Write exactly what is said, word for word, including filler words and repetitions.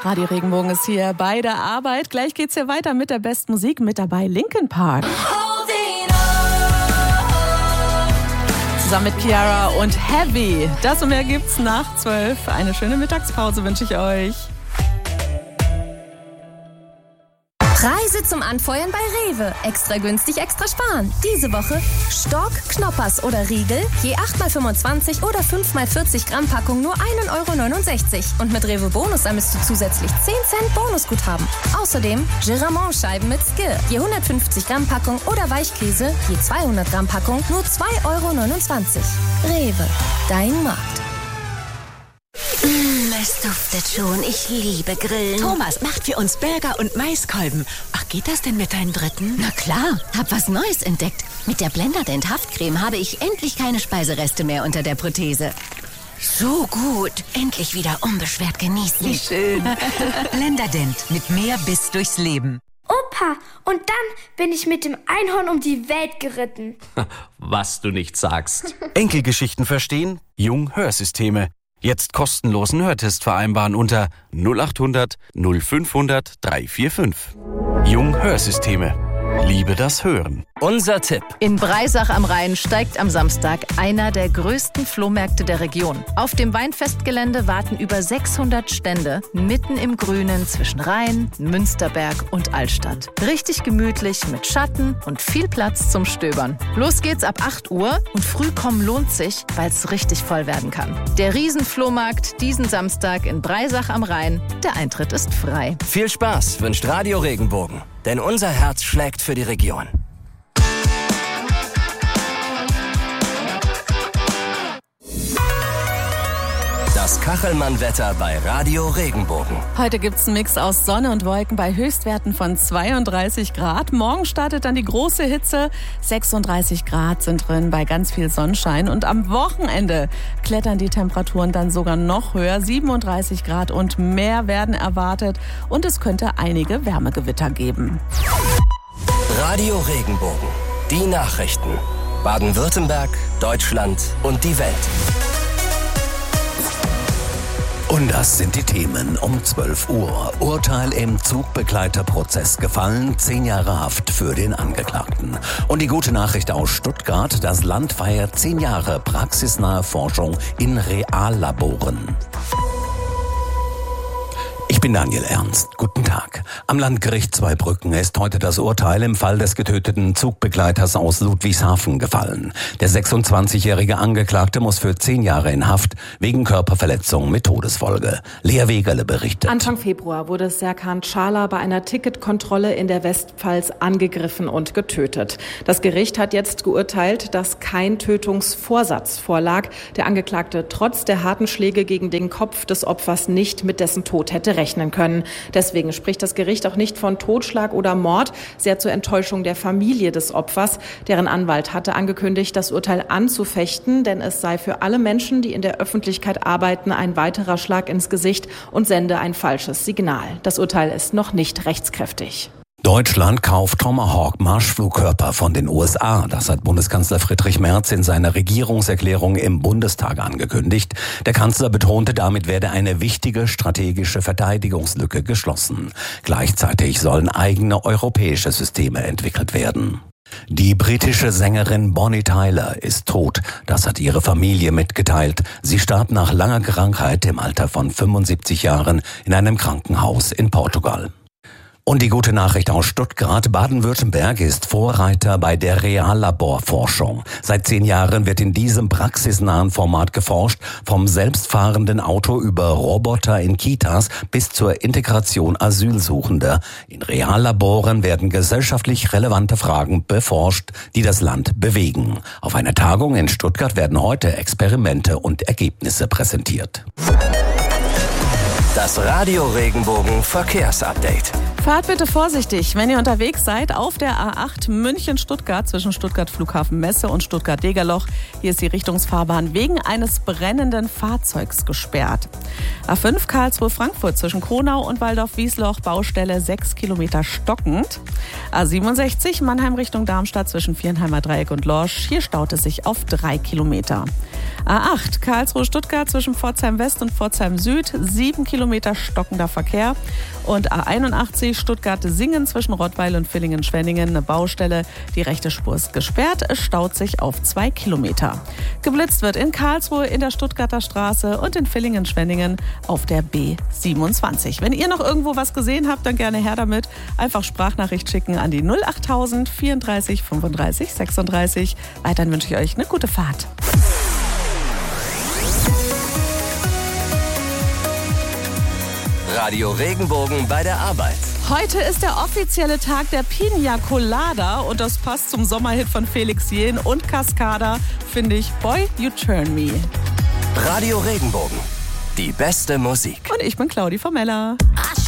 Radio Regenbogen ist hier bei der Arbeit. Gleich geht's hier weiter mit der besten Musik. Mit dabei Linkin Park. Zusammen mit Ciara und Heavy. Das und mehr gibt's nach zwölf. Eine schöne Mittagspause wünsche ich euch. Preise zum Anfeuern bei Rewe. Extra günstig, extra sparen. Diese Woche Stork, Knoppers oder Riegel, je acht mal fünfundzwanzig oder fünf mal vierzig Gramm Packung nur ein Euro neunundsechzig. Und mit Rewe Bonus ermisst du zusätzlich zehn Cent Bonusguthaben. Außerdem Giramont-Scheiben mit Skir, je hundertfünfzig Gramm Packung oder Weichkäse, je zweihundert Gramm Packung nur zwei Euro neunundzwanzig. Rewe, dein Markt. Mm, es duftet schon. Ich liebe Grillen. Thomas macht für uns Burger und Maiskolben. Ach, geht das denn mit deinen Dritten? Na klar, hab was Neues entdeckt. Mit der Blenderdent Haftcreme habe ich endlich keine Speisereste mehr unter der Prothese. So gut. Endlich wieder unbeschwert genießen. Wie schön. Blenderdent. Mit mehr Biss durchs Leben. Opa, und dann bin ich mit dem Einhorn um die Welt geritten. Was du nicht sagst. Enkelgeschichten verstehen? Jung Hörsysteme. Jetzt kostenlosen Hörtest vereinbaren unter null acht hundert null fünfhundert drei vier fünf. Jung Hörsysteme. Liebe das Hören. Unser Tipp. In Breisach am Rhein steigt am Samstag einer der größten Flohmärkte der Region. Auf dem Weinfestgelände warten über sechshundert Stände, mitten im Grünen zwischen Rhein, Münsterberg und Altstadt. Richtig gemütlich mit Schatten und viel Platz zum Stöbern. Los geht's ab acht Uhr und früh kommen lohnt sich, weil es richtig voll werden kann. Der Riesenflohmarkt diesen Samstag in Breisach am Rhein. Der Eintritt ist frei. Viel Spaß wünscht Radio Regenbogen, denn unser Herz schlägt für die Region. Das Kachelmann-Wetter bei Radio Regenbogen. Heute gibt's einen Mix aus Sonne und Wolken bei Höchstwerten von zweiunddreißig Grad. Morgen startet dann die große Hitze. sechsunddreißig Grad sind drin bei ganz viel Sonnenschein. Und am Wochenende klettern die Temperaturen dann sogar noch höher. siebenunddreißig Grad und mehr werden erwartet. Und es könnte einige Wärmegewitter geben. Radio Regenbogen. Die Nachrichten. Baden-Württemberg, Deutschland und die Welt. Und das sind die Themen um zwölf Uhr. Urteil im Zugbegleiterprozess gefallen, zehn Jahre Haft für den Angeklagten. Und die gute Nachricht aus Stuttgart, das Land feiert zehn Jahre praxisnahe Forschung in Reallaboren. Ich bin Daniel Ernst. Guten Tag. Am Landgericht Zweibrücken ist heute das Urteil im Fall des getöteten Zugbegleiters aus Ludwigshafen gefallen. Der sechsundzwanzigjährige Angeklagte muss für zehn Jahre in Haft wegen Körperverletzung mit Todesfolge. Lea Wegerle berichtet. Anfang Februar wurde Serkan Çağlar bei einer Ticketkontrolle in der Westpfalz angegriffen und getötet. Das Gericht hat jetzt geurteilt, dass kein Tötungsvorsatz vorlag. Der Angeklagte trotz der harten Schläge gegen den Kopf des Opfers nicht mit dessen Tod hätte rechnen können. Deswegen spricht das Gericht auch nicht von Totschlag oder Mord, sehr zur Enttäuschung der Familie des Opfers. Deren Anwalt hatte angekündigt, das Urteil anzufechten, denn es sei für alle Menschen, die in der Öffentlichkeit arbeiten, ein weiterer Schlag ins Gesicht und sende ein falsches Signal. Das Urteil ist noch nicht rechtskräftig. Deutschland kauft Tomahawk-Marschflugkörper von den U S A. Das hat Bundeskanzler Friedrich Merz in seiner Regierungserklärung im Bundestag angekündigt. Der Kanzler betonte, damit werde eine wichtige strategische Verteidigungslücke geschlossen. Gleichzeitig sollen eigene europäische Systeme entwickelt werden. Die britische Sängerin Bonnie Tyler ist tot. Das hat ihre Familie mitgeteilt. Sie starb nach langer Krankheit im Alter von fünfundsiebzig Jahren in einem Krankenhaus in Portugal. Und die gute Nachricht aus Stuttgart: Baden-Württemberg ist Vorreiter bei der Reallaborforschung. Seit zehn Jahren wird in diesem praxisnahen Format geforscht, vom selbstfahrenden Auto über Roboter in Kitas bis zur Integration Asylsuchender. In Reallaboren werden gesellschaftlich relevante Fragen beforscht, die das Land bewegen. Auf einer Tagung in Stuttgart werden heute Experimente und Ergebnisse präsentiert. Das Radio Regenbogen Verkehrsupdate. Fahrt bitte vorsichtig, wenn ihr unterwegs seid auf der A acht München-Stuttgart zwischen Stuttgart Flughafen Messe und Stuttgart-Degerloch. Hier ist die Richtungsfahrbahn wegen eines brennenden Fahrzeugs gesperrt. A fünf Karlsruhe-Frankfurt zwischen Kronau und Waldorf-Wiesloch, Baustelle sechs Kilometer stockend. A siebenundsechzig Mannheim Richtung Darmstadt zwischen Vierenheimer Dreieck und Lorsch. Hier staut es sich auf drei Kilometer. A acht, Karlsruhe-Stuttgart zwischen Pforzheim West und Pforzheim Süd, sieben Kilometer stockender Verkehr. Und A einundachtzig, Stuttgart-Singen zwischen Rottweil und Villingen-Schwenningen, eine Baustelle. Die rechte Spur ist gesperrt, es staut sich auf zwei Kilometer. Geblitzt wird in Karlsruhe in der Stuttgarter Straße und in Villingen-Schwenningen auf der B siebenundzwanzig. Wenn ihr noch irgendwo was gesehen habt, dann gerne her damit. Einfach Sprachnachricht schicken an die null achttausend vierunddreißig fünfunddreißig sechsunddreißig. Weiterhin wünsche ich euch eine gute Fahrt. Radio Regenbogen bei der Arbeit. Heute ist der offizielle Tag der Pina Colada und das passt zum Sommerhit von Felix Jähn und Cascada, finde ich, Boy, You Turn Me. Radio Regenbogen, die beste Musik. Und ich bin Claudi Formella. Arsch